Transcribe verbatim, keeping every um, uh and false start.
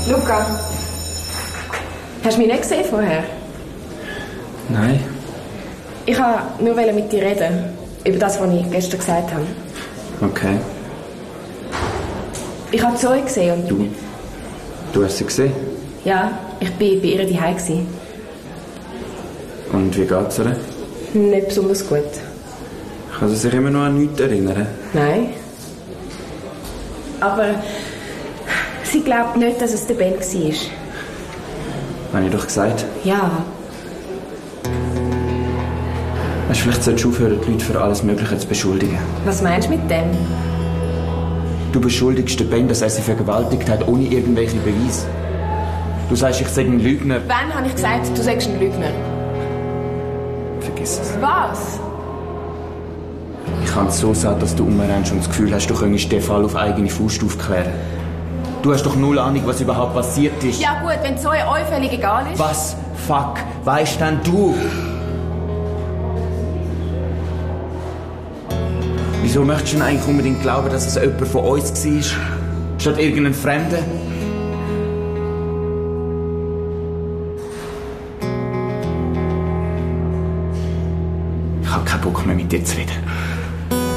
Luca, hast du mich nicht gesehen vorher? Nein. Ich wollte nur mit dir reden. Über das, was ich gestern gesagt habe. Okay. Ich habe Zoe gesehen und... Du? Du hast sie gesehen? Ja, ich war bei ihr zu Hause. Und wie geht's ihr? Nicht besonders gut. Kann sie sich immer noch an nichts erinnern? Nein. Aber sie glaubt nicht, dass es der Ben war. Habe ich doch gesagt. Ja. Weißt, vielleicht solltest du aufhören, die Leute für alles Mögliche zu beschuldigen. Was meinst du mit dem? Du beschuldigst den Ben, dass er sie vergewaltigt hat, ohne irgendwelche Beweise. Du sagst, ich sei ein Lügner. Wann habe ich gesagt, du sagst ein Lügner? Vergiss es. Was? Ich kann es so sagen, dass du umrennst und das Gefühl hast, du könntest den Fall auf eigene Faust aufklären. Du hast doch null Ahnung, was überhaupt passiert ist. Ja gut, wenn Zoe euch völlig egal ist. Was? Fuck, weißt denn du? Wieso möchtest du denn eigentlich unbedingt glauben, dass es jemand von uns war? Statt irgendein Fremder? Ich habe keinen Bock mehr mit dir zu reden.